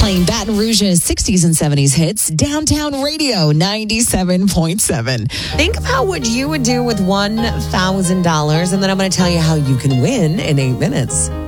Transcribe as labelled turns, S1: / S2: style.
S1: Playing Baton Rouge's 60s and 70s hits, Downtown Radio 97.7. Think about what you would do with $1,000, and then I'm going to tell you how you can win in 8 minutes.